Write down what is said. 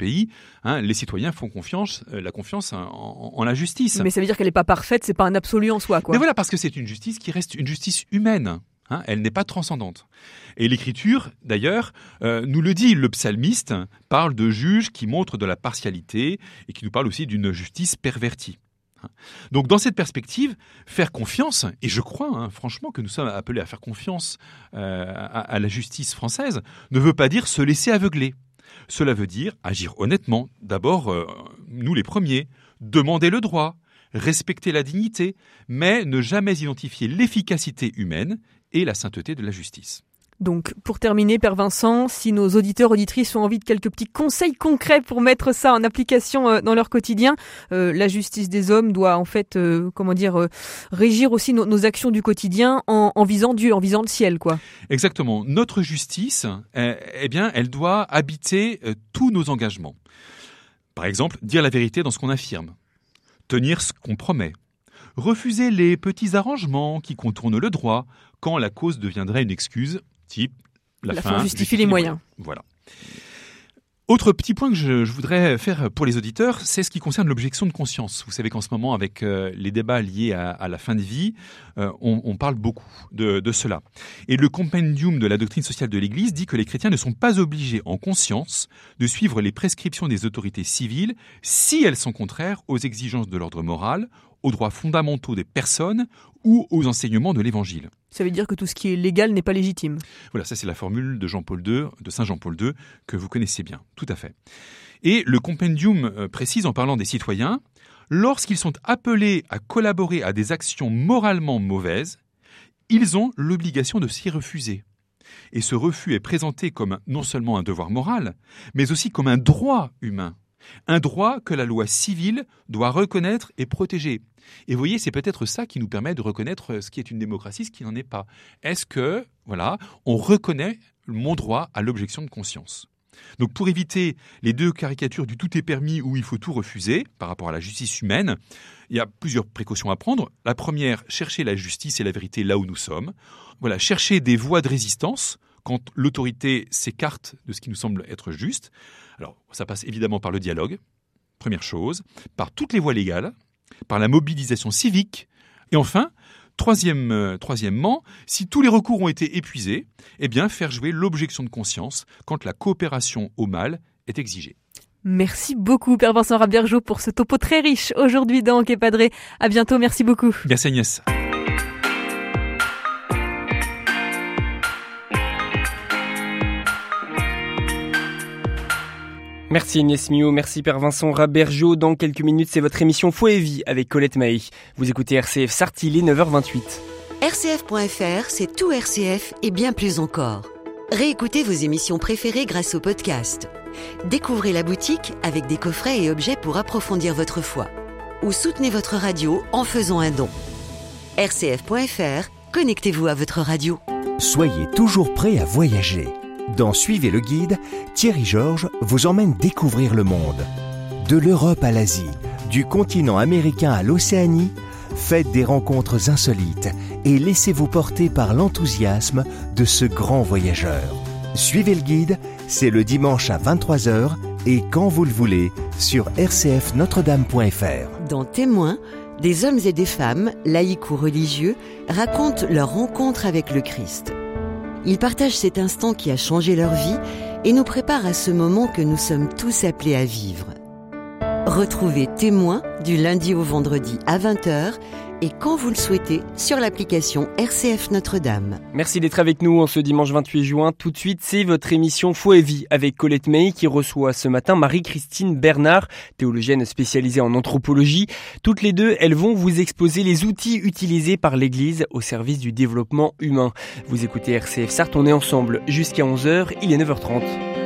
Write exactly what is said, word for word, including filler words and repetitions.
pays, hein, les citoyens font confiance, euh, la confiance en, en, en la justice. Mais ça veut dire qu'elle n'est pas parfaite, c'est pas un absolu en soi, quoi. Mais voilà, parce que c'est une justice qui reste une justice humaine. Hein, elle n'est pas transcendante. Et l'Écriture, d'ailleurs, euh, nous le dit. Le psalmiste parle de juges qui montrent de la partialité et qui nous parle aussi d'une justice pervertie. Donc dans cette perspective, faire confiance, et je crois hein, franchement que nous sommes appelés à faire confiance euh, à, à la justice française, ne veut pas dire se laisser aveugler. Cela veut dire agir honnêtement. D'abord, euh, nous les premiers, demander le droit, respecter la dignité, mais ne jamais identifier l'efficacité humaine et la sainteté de la justice. Donc, pour terminer, Père Vincent, si nos auditeurs, auditrices ont envie de quelques petits conseils concrets pour mettre ça en application euh, dans leur quotidien, euh, la justice des hommes doit en fait, euh, comment dire, euh, régir aussi no- nos actions du quotidien en, en visant Dieu, en visant le ciel, quoi. Exactement. Notre justice, eh, eh bien, elle doit habiter euh, tous nos engagements. Par exemple, dire la vérité dans ce qu'on affirme, tenir ce qu'on promet, refuser les petits arrangements qui contournent le droit quand la cause deviendrait une excuse. Type, la, la fin, fin justifie, justifie les moyens. moyens. Voilà. Autre petit point que je, je voudrais faire pour les auditeurs, c'est ce qui concerne l'objection de conscience. Vous savez qu'en ce moment, avec euh, les débats liés à, à la fin de vie, euh, on, on parle beaucoup de, de cela. Et le compendium de la doctrine sociale de l'Église dit que les chrétiens ne sont pas obligés en conscience de suivre les prescriptions des autorités civiles si elles sont contraires aux exigences de l'ordre moral, aux droits fondamentaux des personnes ou aux enseignements de l'Évangile. Ça veut dire que tout ce qui est légal n'est pas légitime. Voilà, ça c'est la formule de Jean-Paul deux, de Saint Jean-Paul deux, que vous connaissez bien, tout à fait. Et le compendium précise, en parlant des citoyens, lorsqu'ils sont appelés à collaborer à des actions moralement mauvaises, ils ont l'obligation de s'y refuser. Et ce refus est présenté comme non seulement un devoir moral, mais aussi comme un droit humain. Un droit que la loi civile doit reconnaître et protéger. Et vous voyez, c'est peut-être ça qui nous permet de reconnaître ce qui est une démocratie, ce qui n'en est pas. Est-ce que, voilà, on reconnaît mon droit à l'objection de conscience ? Donc pour éviter les deux caricatures du tout est permis où il faut tout refuser par rapport à la justice humaine, il y a plusieurs précautions à prendre. La première, chercher la justice et la vérité là où nous sommes. Voilà, chercher des voies de résistance quand l'autorité s'écarte de ce qui nous semble être juste. Alors, ça passe évidemment par le dialogue, première chose, par toutes les voies légales, par la mobilisation civique, et enfin, troisième, euh, troisièmement, si tous les recours ont été épuisés, eh bien, faire jouer l'objection de conscience quand la coopération au mal est exigée. Merci beaucoup, Père Vincent Rabergeau, pour ce topo très riche aujourd'hui dans Ok Padré. À bientôt, merci beaucoup. Merci Agnès. Merci Agnès Mio, merci Père Vincent Rabergeau. Dans quelques minutes, c'est votre émission Foi et Vie avec Colette Mahé. Vous écoutez R C F Sarthe, il est neuf heures vingt-huit. R C F point F R, c'est tout R C F et bien plus encore. Réécoutez vos émissions préférées grâce au podcast. Découvrez la boutique avec des coffrets et objets pour approfondir votre foi. Ou soutenez votre radio en faisant un don. R C F point F R, connectez-vous à votre radio. Soyez toujours prêts à voyager. Dans Suivez le guide, Thierry Georges vous emmène découvrir le monde. De l'Europe à l'Asie, du continent américain à l'Océanie, faites des rencontres insolites et laissez-vous porter par l'enthousiasme de ce grand voyageur. Suivez le guide, c'est le dimanche à vingt-trois heures et quand vous le voulez sur r c f notre dame point f r. Dans Témoins, des hommes et des femmes, laïcs ou religieux, racontent leur rencontre avec le Christ. Ils partagent cet instant qui a changé leur vie et nous préparent à ce moment que nous sommes tous appelés à vivre. Retrouvez Témoins du lundi au vendredi à vingt heures et quand vous le souhaitez sur l'application R C F Notre-Dame. Merci d'être avec nous en ce dimanche vingt-huit juin. Tout de suite, c'est votre émission Foi et Vie avec Colette Mahé qui reçoit ce matin Marie-Christine Bernard, théologienne spécialisée en anthropologie. Toutes les deux, elles vont vous exposer les outils utilisés par l'Église au service du développement humain. Vous écoutez R C F Sarthe, on est ensemble jusqu'à onze heures, il est neuf heures trente.